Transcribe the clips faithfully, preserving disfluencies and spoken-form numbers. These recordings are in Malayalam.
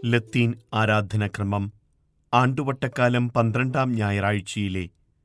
ലത്തീൻ ആരാധനക്രമം ആണ്ടുവട്ടക്കാലം പന്ത്രണ്ടാം ഞായറാഴ്ചയിലെ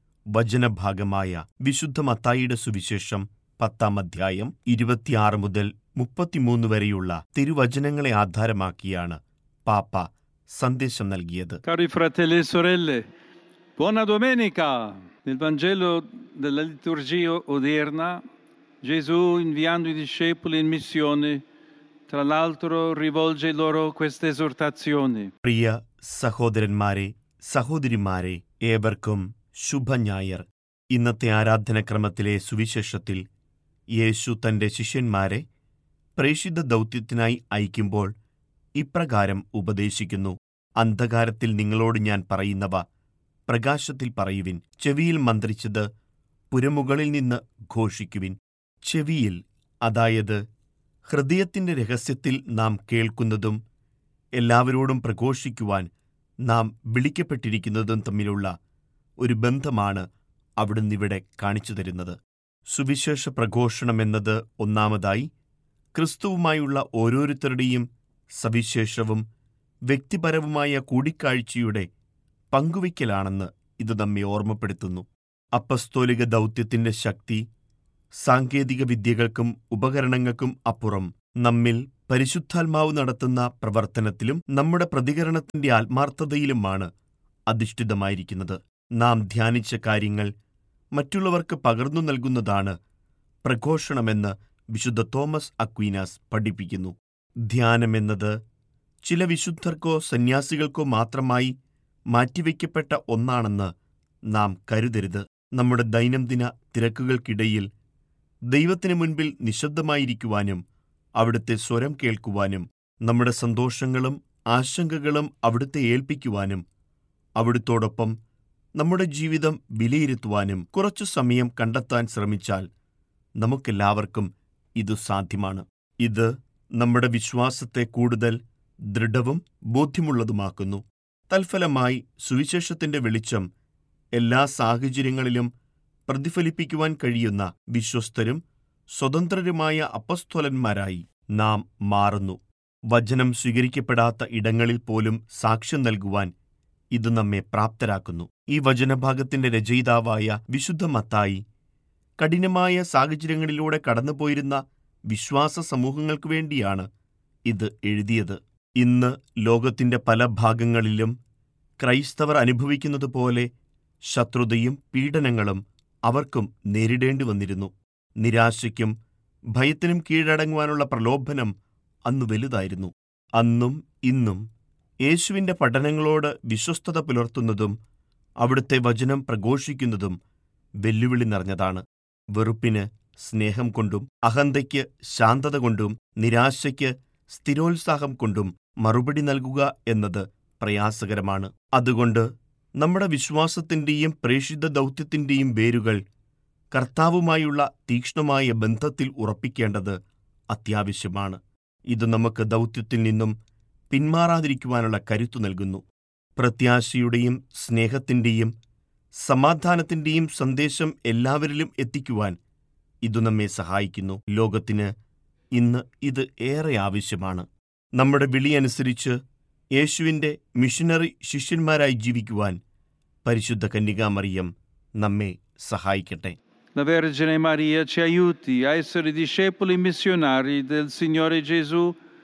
വചനഭാഗമായ വിശുദ്ധ മത്തായിയുടെ സുവിശേഷം പത്താം അധ്യായം ഇരുപത്തിയാറ് മുതൽ മുപ്പത്തിമൂന്ന് വരെയുള്ള തിരുവചനങ്ങളെ ആധാരമാക്കിയാണ് പാപ്പ സന്ദേശം നൽകിയത്. Cari fratelli e sorelle, buona domenica! Nel Vangelo della liturgia odierna, Gesù, inviando i discepoli in missione, tra l'altro rivolge loro queste esortazioni. പ്രിയ സഹോദരന്മാരെ, സഹോദരിമാരെ, ഏവർക്കും ശുഭഞായർ. ഇന്നത്തെ ആരാധനക്രമത്തിലെ സുവിശേഷത്തിൽ യേശു തന്റെ ശിഷ്യന്മാരെ പ്രേഷിത ദൗത്യത്തിനായി അയക്കുമ്പോൾ ഇപ്രകാരം ഉപദേശിക്കുന്നു: അന്ധകാരത്തിൽ നിങ്ങളോട് ഞാൻ പറയുന്നവ പ്രകാശത്തിൽ പറയുവിൻ, ചെവിയിൽ മന്ത്രിച്ചത് പുരമുകളിൽ നിന്ന് ഘോഷിക്കുവിൻ. ചെവിയിൽ, അതായത് ഹൃദയത്തിന്റെ രഹസ്യത്തിൽ നാം കേൾക്കുന്നതും എല്ലാവരോടും പ്രഘോഷിക്കുവാൻ നാം വിളിക്കപ്പെട്ടിരിക്കുന്നതും തമ്മിലുള്ള ഒരു ബന്ധമാണ് അവിടുന്നിവിടെ കാണിച്ചു തരുന്നത്. സുവിശേഷ പ്രഘോഷണമെന്നത് ഒന്നാമതായി ക്രിസ്തുവുമായുള്ള ഓരോരുത്തരുടെയും സവിശേഷവും വ്യക്തിപരവുമായ കൂടിക്കാഴ്ചയുടെ പങ്കുവയ്ക്കലാണെന്ന് ഇത് നമ്മെ ഓർമ്മപ്പെടുത്തുന്നു. അപ്പസ്തോലിക ദൗത്യത്തിന്റെ ശക്തി സാങ്കേതിക വിദ്യകൾക്കും ഉപകരണങ്ങൾക്കും അപ്പുറം നമ്മിൽ പരിശുദ്ധാത്മാവ് നടത്തുന്ന പ്രവർത്തനത്തിലും നമ്മുടെ പ്രതികരണത്തിന്റെ ആത്മാർത്ഥതയിലുമാണ് അധിഷ്ഠിതമായിരിക്കുന്നത്. നാം ധ്യാനിച്ച കാര്യങ്ങൾ മറ്റുള്ളവർക്ക് പകർന്നു നൽകുന്നതാണ് പ്രഘോഷണമെന്ന് വിശുദ്ധ തോമസ് അക്വീനാസ് പഠിപ്പിക്കുന്നു. ധ്യാനമെന്നത് ചില വിശുദ്ധർക്കോ സന്യാസികൾക്കോ മാത്രമായി മാറ്റിവെക്കപ്പെട്ട ഒന്നാണെന്ന് നാം കരുതരുത്. നമ്മുടെ ദൈനംദിന തിരക്കുകൾക്കിടയിൽ ദൈവത്തിനു മുൻപിൽ നിശബ്ദമായിരിക്കുവാനും അവിടുത്തെ സ്വരം കേൾക്കുവാനും നമ്മുടെ സന്തോഷങ്ങളും ആശങ്കകളും അവിടുത്തെ ഏൽപ്പിക്കുവാനും അവിടുത്തോടൊപ്പം നമ്മുടെ ജീവിതം വിലയിരുത്തുവാനും കുറച്ചു സമയം കണ്ടെത്താൻ ശ്രമിച്ചാൽ നമുക്കെല്ലാവർക്കും ഇതു സാധ്യമാണ്. ഇത് നമ്മുടെ വിശ്വാസത്തെ കൂടുതൽ ദൃഢവും ബോധ്യമുള്ളതുമാക്കുന്നു. തൽഫലമായി സുവിശേഷത്തിന്റെ വെളിച്ചം എല്ലാ സാഹചര്യങ്ങളിലും പ്രതിഫലിപ്പിക്കുവാൻ കഴിയുന്ന വിശ്വസ്തരും സ്വതന്ത്രരുമായ അപ്പസ്തോലന്മാരായി നാം മാറുന്നു. വചനം സ്വീകരിക്കപ്പെടാത്ത ഇടങ്ങളിൽ പോലും സാക്ഷ്യം നൽകുവാൻ ഇത് നമ്മെ പ്രാപ്തരാക്കുന്നു. ഈ വചനഭാഗത്തിന്റെ രചയിതാവായ വിശുദ്ധ മത്തായി കഠിനമായ സാഹചര്യങ്ങളിലൂടെ കടന്നുപോയിരുന്ന വിശ്വാസ സമൂഹങ്ങൾക്കു വേണ്ടിയാണ് ഇത് എഴുതിയത്. ഇന്ന് ലോകത്തിന്റെ പല ഭാഗങ്ങളിലും ക്രൈസ്തവർ അനുഭവിക്കുന്നതുപോലെ ശത്രുതയും പീഡനങ്ങളും അവർക്കും നേരിടേണ്ടി വന്നിരുന്നു. നിരാശയ്ക്കും ഭയത്തിനും കീഴടങ്ങുവാനുള്ള പ്രലോഭനം അന്ന് വലുതായിരുന്നു. അന്നും ഇന്നും യേശുവിന്റെ പഠനങ്ങളോട് വിശ്വസ്തത പുലർത്തുന്നതും അവിടുത്തെ വചനം പ്രഘോഷിക്കുന്നതും വെല്ലുവിളി നിറഞ്ഞതാണ്. വെറുപ്പിന് സ്നേഹം കൊണ്ടും അഹന്തയ്ക്ക് ശാന്തത കൊണ്ടും നിരാശയ്ക്ക് സ്ഥിരോത്സാഹം കൊണ്ടും മറുപടി നൽകുക എന്നത് പ്രയാസകരമാണ്. അതുകൊണ്ട് നമ്മുടെ വിശ്വാസത്തിന്റെയും പ്രേഷിത ദൗത്യത്തിന്റെയും വേരുകൾ കർത്താവുമായുള്ള തീക്ഷ്ണമായ ബന്ധത്തിൽ ഉറപ്പിക്കേണ്ടത് അത്യാവശ്യമാണ്. ഇത് നമുക്ക് ദൗത്യത്തിൽ നിന്നും പിന്മാറാതിരിക്കുവാനുള്ള കരുത്തു നൽകുന്നു. പ്രത്യാശയുടെയും സ്നേഹത്തിന്റെയും സമാധാനത്തിന്റെയും സന്ദേശം എല്ലാവരിലും എത്തിക്കുവാൻ ഇതു നമ്മെ സഹായിക്കുന്നു. ലോകത്തിന് ഇന്ന് ഇത് ഏറെ ആവശ്യമാണ്. നമ്മുടെ വിളിയനുസരിച്ച് യേശുവിന്റെ മിഷനറി ശിഷ്യന്മാരായി ജീവിക്കുവാൻ പരിശുദ്ധ കന്യകാമറിയം നമ്മെ സഹായിക്കട്ടെ. La Vergine Maria ci aiuti a essere discepoli missionari del Signore Gesù,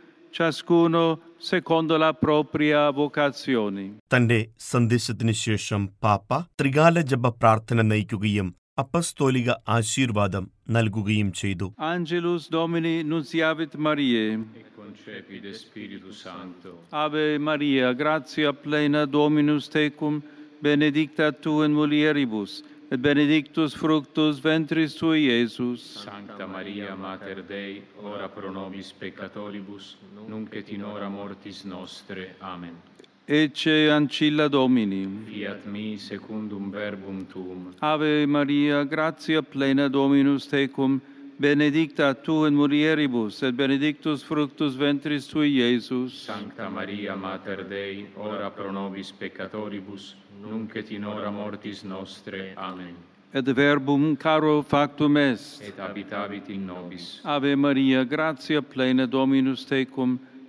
ciascuno secondo la propria vocazione. തന്റെ സന്ദേശത്തിനു ശേഷം പാപ്പ ത്രികാല ജപ പ്രാർത്ഥന നയിക്കുകയും അപ്പസ്തോലിക ആശീർവാദം നൽകുകയും ചെയ്തു. Angelus Domini nunciavit Mariae, et concepit Spiritus Sancto. Ave Maria, gratia plena Dominus tecum, benedicta tu in mulieribus, et benedictus fructus ventris tui, Iesus. Sancta Maria, Mater Dei, ora pro nobis peccatoribus, nunc et in hora mortis nostre. Amen. Ecce ancilla Domini. Fiat mi secundum verbum tuum. Ave Maria, gratia plena Dominus tecum, benedicta tu in mulieribus, et benedictus fructus ventris tui, Iesus. Sancta Maria, Mater Dei, ora pro nobis peccatoribus, nunc et in hora mortis nostre. Amen. Et verbum caro factum est. Et habitavit in nobis. Ave Maria, gratia plena Dominus tecum,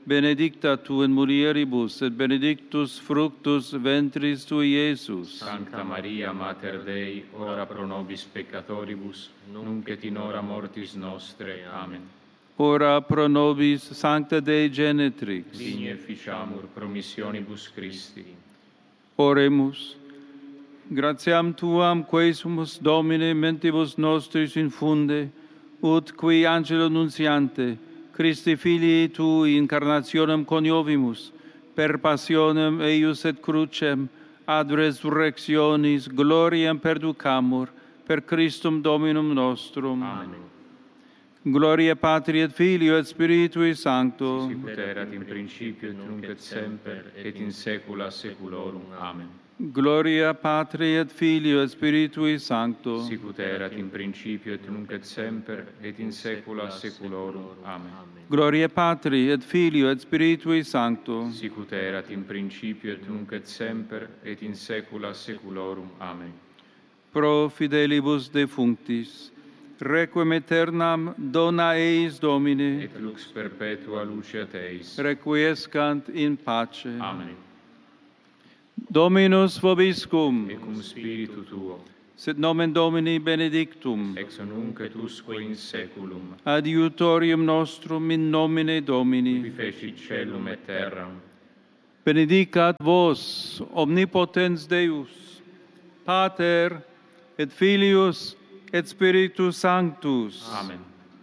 benedicta tu in mulieribus, et benedictus fructus ventris tui, Iesus. Sancta Maria, Mater Dei, ora pro nobis peccatoribus, nunc et in hora mortis nostre. Amen. Ora pro nobis, Sancta Dei Genetrix. Digni efficiamur promissionibus Christi. Oremus. Gratiam tuam, quae sumus Domine, mentibus nostris infunde, ut qui angelo nuntiante, Christi Filii Tui incarnationem coniovimus, per passionem eius et crucem, ad resurrectionis gloriam perducamur, per Christum Dominum nostrum. Amen. Gloria Patri et Filio et Spiritui Sancto. Sicut erat in principio et nunc et semper et in saecula saeculorum. Amen. Gloria Patri et Filio et Spiritui Sancto. Sicut erat in principio et nunc et semper et in saecula saeculorum. Amen. Gloria Patri et Filio et Spiritui Sancto. Sicut erat in principio et nunc et semper et in saecula saeculorum. Amen. Pro fidelibus defunctis, requiem aeternam dona eis Domine, Et lux perpetua luceat eis. requiescant in pace. Amen. Dominus vobiscum, Et cum spiritu tuo, sit nomen Domini benedictum, ex nunc et usque in saeculum, adiutorium nostrum in nomine Domini. qui fecit caelum et terram, Benedicat vos, omnipotens Deus, Pater et Filius et Spiritus Sanctus. Amen.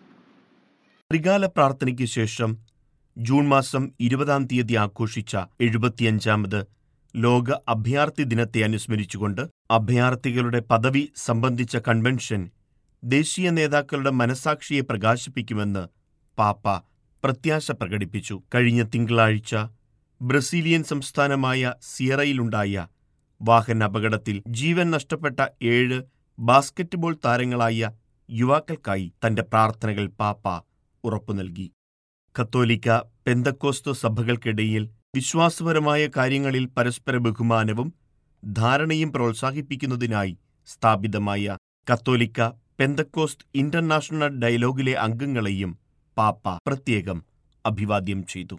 ത്രികാല പ്രാർത്ഥനയ്ക്ക് ശേഷം ജൂൺ മാസം ഇരുപതാം തീയതി ആഘോഷിച്ച എഴുപത്തിയഞ്ചാമത് ലോക അഭയാർത്ഥി ദിനത്തെ അനുസ്മരിച്ചുകൊണ്ട് അഭയാർത്ഥികളുടെ പദവി സംബന്ധിച്ച കൺവെൻഷൻ ദേശീയ നേതാക്കളുടെ മനസാക്ഷിയെ പ്രകാശിപ്പിക്കുമെന്ന് പാപ്പ പ്രത്യാശ പ്രകടിപ്പിച്ചു. കഴിഞ്ഞ തിങ്കളാഴ്ച ബ്രസീലിയൻ സംസ്ഥാനമായ സിയറയിലുണ്ടായ വാഹനാപകടത്തിൽ ജീവൻ നഷ്ടപ്പെട്ട ഏഴ് ബാസ്കറ്റ്ബോൾ താരങ്ങളായ യുവാക്കൾക്കായി തന്റെ പ്രാർത്ഥനകൾ പാപ്പ ഉറപ്പു നൽകി. കത്തോലിക്ക പെന്തക്കോസ്ത് സഭകൾക്കിടയിൽ വിശ്വാസപരമായ കാര്യങ്ങളിൽ പരസ്പര ബഹുമാനവും ധാരണയും പ്രോത്സാഹിപ്പിക്കുന്നതിനായി സ്ഥാപിതമായ കത്തോലിക്ക പെന്തക്കോസ്ത് ഇന്റർനാഷണൽ ഡയലോഗിലെ അംഗങ്ങളെയും പാപ്പ പ്രത്യേകം അഭിവാദ്യം ചെയ്തു.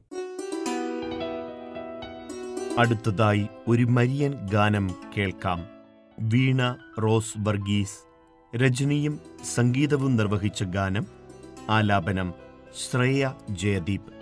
അടുത്തതായി ഒരു മരിയൻ ഗാനം കേൾക്കാം. വീണ റോസ് വർഗീസ് രചനയും സംഗീതവും നിർവഹിച്ച ഗാനം. ആലാപനം ശ്രേയ ജയദീപ്.